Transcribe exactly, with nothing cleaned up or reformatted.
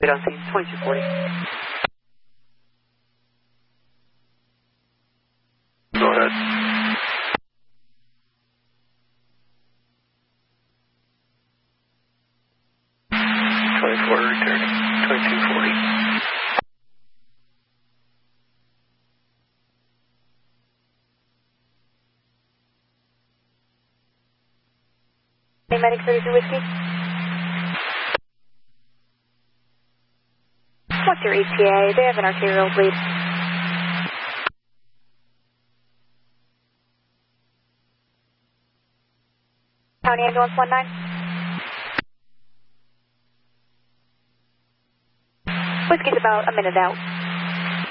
Wait on scene, twenty-two forty. Go ahead. twenty-four returning, twenty-two forty. Medic thirty-two Whiskey. What's your E T A? They have an arterial bleed. County Ambulance one nine. Whiskey's about a minute out.